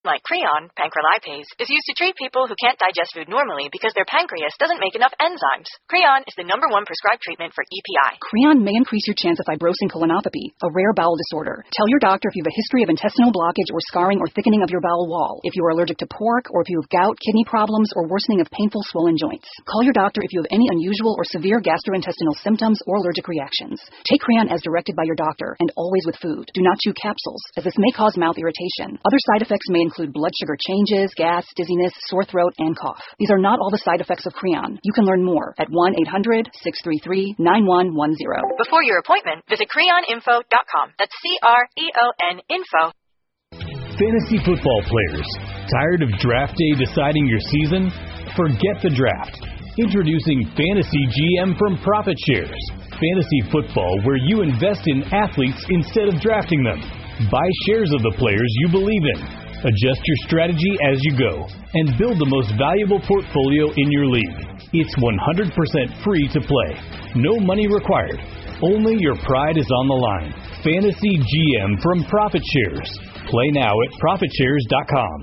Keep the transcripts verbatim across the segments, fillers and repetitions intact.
like Creon, pancrelipase, is used to treat people who can't digest food normally because their pancreas doesn't make enough enzymes. Creon is the number one prescribed treatment for E P I. Creon may increase your chance of fibrosing colonopathy, a rare bowel disorder. Tell your doctor if you have a history of intestinal blockage or scarring or thickening of your bowel wall, if you are allergic to pork, or if you have gout, kidney problems, or worsening of painful swollen joints. Call your doctor if you have any unusual or severe gastrointestinal symptoms or allergic reactions. Take Creon as directed by your doctor, and always with food. Do not chew capsules, as this may cause mouth irritation. Other side effects may include blood sugar changes, gas, dizziness, sore throat, and cough. These are not all the side effects of Creon. You can learn more at one eight hundred, six three three, nine one one zero. Before your appointment, visit creon info dot com. That's C R E O N info. Fantasy football players, tired of draft day deciding your season? Forget the draft. Introducing Fantasy G M from Profit Shares. Fantasy football where you invest in athletes instead of drafting them. Buy shares of the players you believe in. Adjust your strategy as you go, and build the most valuable portfolio in your league. It's one hundred percent free to play. No money required. Only your pride is on the line. Fantasy G M from Profit Shares. Play now at profit shares dot com.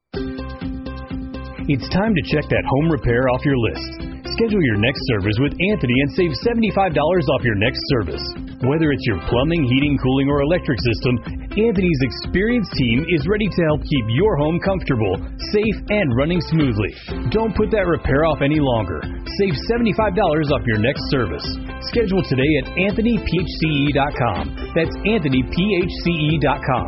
It's time to check that home repair off your list. Schedule your next service with Anthony and save seventy-five dollars off your next service. Whether it's your plumbing, heating, cooling, or electric system, Anthony's experienced team is ready to help keep your home comfortable, safe, and running smoothly. Don't put that repair off any longer. Save seventy-five dollars off your next service. Schedule today at anthony p h c e dot com. That's anthony p h c e dot com.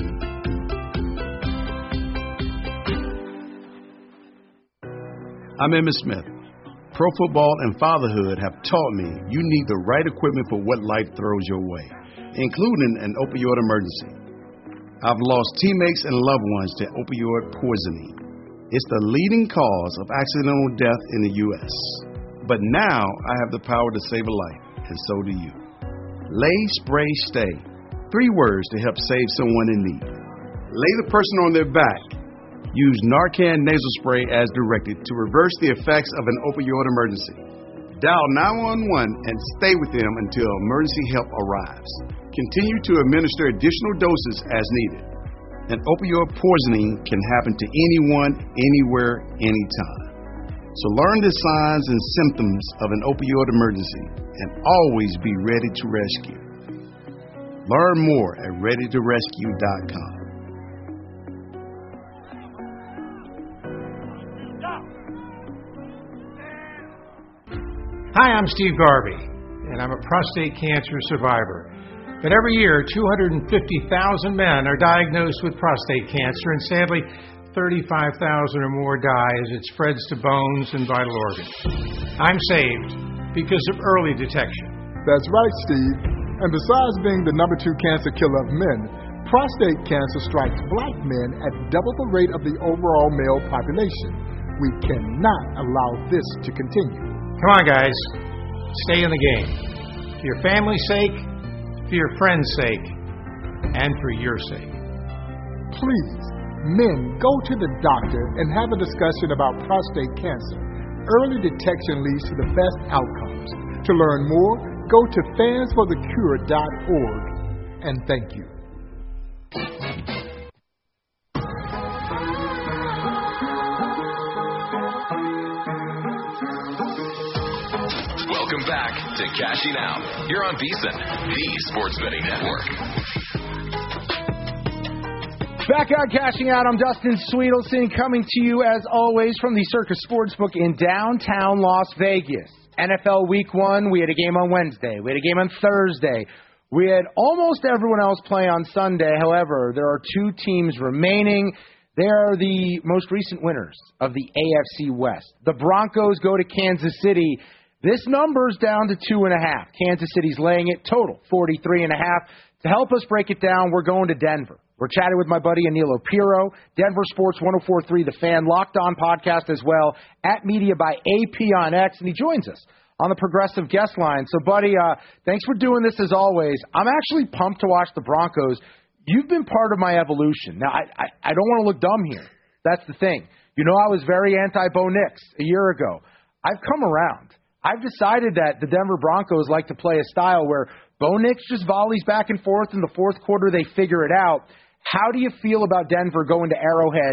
I'm Emmitt Smith. Pro football and fatherhood have taught me you need the right equipment for what life throws your way, including an opioid emergency. I've lost teammates and loved ones to opioid poisoning. It's the leading cause of accidental death in the U S But now I have the power to save a life, and so do you. Lay, spray, stay. Three words to help save someone in need. Lay the person on their back. Use Narcan nasal spray as directed to reverse the effects of an opioid emergency. Dial nine one one and stay with them until emergency help arrives. Continue to administer additional doses as needed. An opioid poisoning can happen to anyone, anywhere, anytime. So learn the signs and symptoms of an opioid emergency and always be ready to rescue. Learn more at ready to rescue dot com. Hi, I'm Steve Garvey, and I'm a prostate cancer survivor. But every year, two hundred fifty thousand men are diagnosed with prostate cancer, and sadly, thirty-five thousand or more die as it spreads to bones and vital organs. I'm saved because of early detection. That's right, Steve. And besides being the number two cancer killer of men, prostate cancer strikes black men at double the rate of the overall male population. We cannot allow this to continue. Come on, guys. Stay in the game. For your family's sake, for your friends' sake, and for your sake. Please, men, go to the doctor and have a discussion about prostate cancer. Early detection leads to the best outcomes. To learn more, go to fans for the cure dot org. And thank you. Welcome back to Cashing Out here on VSiN, the Sports Betting Network. Back on Cashing Out, I'm Dustin Sweetelson, coming to you as always from the Circus Sportsbook in downtown Las Vegas. N F L Week One, we had a game on Wednesday, we had a game on Thursday, we had almost everyone else play on Sunday. However, there are two teams remaining. They are the most recent winners of the A F C West. The Broncos go to Kansas City. This number's down to two and a half. Kansas City's laying it total, forty-three and a half. To help us break it down, we're going to Denver. We're chatting with my buddy Anilo Piro, Denver Sports one oh four point three, The Fan, Locked On podcast as well, at Media by A P on X, and he joins us on the Progressive Guest Line. So, buddy, uh, thanks for doing this as always. I'm actually pumped to watch the Broncos. You've been part of my evolution. Now, I, I, I don't want to look dumb here. That's the thing. You know, I was very anti-Bo Nix a year ago. I've come around. I've decided that the Denver Broncos like to play a style where Bo Nix just volleys back and forth. In the fourth quarter, they figure it out. How do you feel about Denver going to Arrowhead